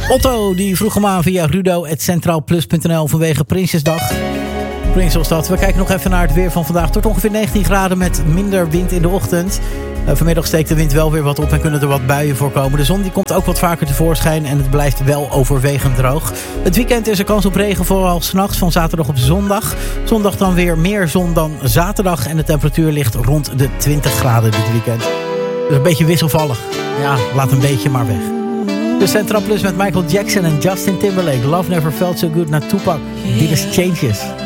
Otto die vroeg hem aan via rudo@centraalplus.nl vanwege Prinsjesdag. Prinsjesdag. We kijken nog even naar het weer van vandaag. Het wordt ongeveer 19 graden met minder wind in de ochtend. Vanmiddag steekt de wind wel weer wat op en kunnen er wat buien voorkomen. De zon die komt ook wat vaker tevoorschijn en het blijft wel overwegend droog. Het weekend is er kans op regen, vooral 's nachts van zaterdag op zondag. Zondag dan weer meer zon dan zaterdag en de temperatuur ligt rond de 20 graden dit weekend. Dus een beetje wisselvallig. Ja, laat een beetje maar weg. De Centraal Plus met Michael Jackson en Justin Timberlake. Love Never Felt So Good naar Tupac. Dit is Changes.